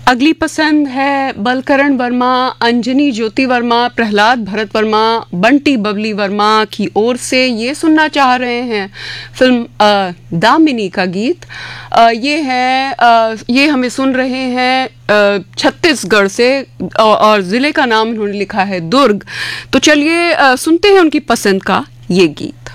अगली पसंद है बलकरण वर्मा, अंजनी ज्योति वर्मा, प्रहलाद भरत वर्मा, बंटी बबली वर्मा की ओर से। ये सुनना चाह रहे हैं फिल्म दामिनी का गीत। ये हमें सुन रहे हैं छत्तीसगढ़ से और ज़िले का नाम उन्होंने लिखा है दुर्ग। तो चलिए सुनते हैं उनकी पसंद का ये गीत।